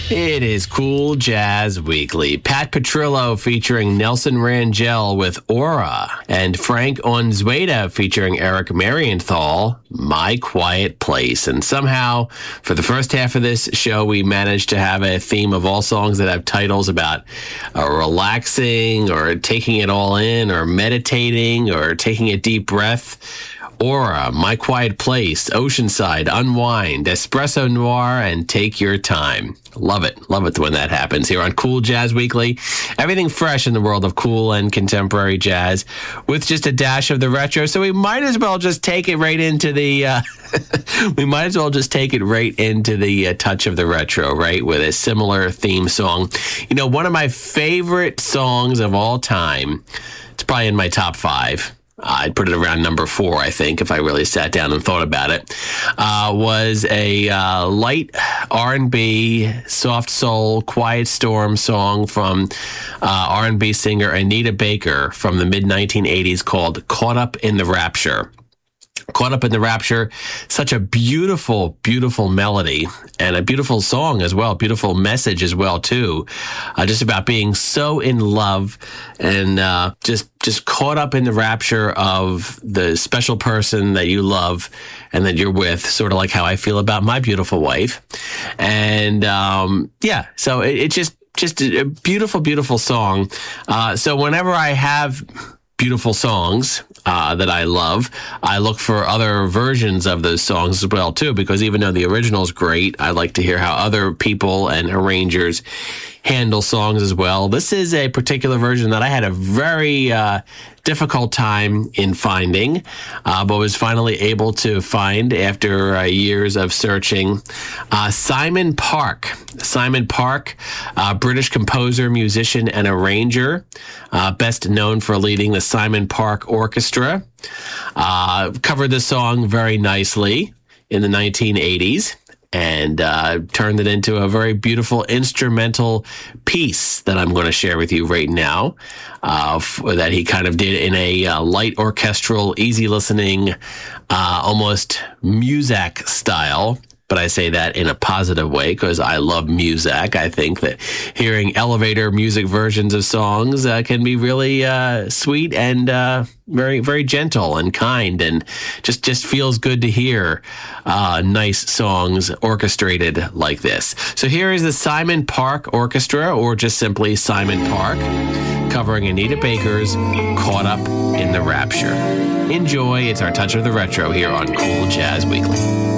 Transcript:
It is Cool Jazz Weekly. Pat Petrillo featuring Nelson Rangel with Aura, and Frank Onzueta featuring Eric Marienthal, My Quiet Place. And somehow, for the first half of this show, we managed to have a theme of all songs that have titles about relaxing or taking it all in or meditating or taking a deep breath. Aura, My Quiet Place, Oceanside, Unwind, Espresso Noir, and Take Your Time. Love it. Love it when that happens here on Cool Jazz Weekly. Everything fresh in the world of cool and contemporary jazz with just a dash of the retro. So we might as well just take it right into the touch of the retro, right? With a similar theme song. You know, one of my favorite songs of all time, it's probably in my top 5. I'd put it around number 4, I think, if I really sat down and thought about it, was a light R&B, soft soul, quiet storm song from R&B singer Anita Baker from the mid-1980s called Caught Up in the Rapture. Caught Up in the Rapture, such a beautiful, beautiful melody and a beautiful song as well, beautiful message as well, too. Just about being so in love and just caught up in the rapture of the special person that you love and that you're with, sort of like how I feel about my beautiful wife. And so it's just a beautiful, beautiful song. So whenever I have beautiful songs that I love, I look for other versions of those songs as well, too, because even though the original is great, I like to hear how other people and arrangers handle songs as well. This is a particular version that I had a very difficult time in finding, but was finally able to find after years of searching. Simon Parke. Simon Parke, British composer, musician, and arranger, best known for leading the Simon Parke Orchestra. Covered the song very nicely in the 1980s. And turned it into a very beautiful instrumental piece that I'm going to share with you right now, that he kind of did in a light orchestral, easy listening, almost Muzak style. But I say that in a positive way because I love Muzak. I think that hearing elevator music versions of songs can be really sweet and very, very gentle and kind, and just feels good to hear nice songs orchestrated like this. So here is the Simon Parke Orchestra, or just simply Simon Parke, covering Anita Baker's Caught Up in the Rapture. Enjoy. It's our touch of the retro here on Cool Jazz Weekly.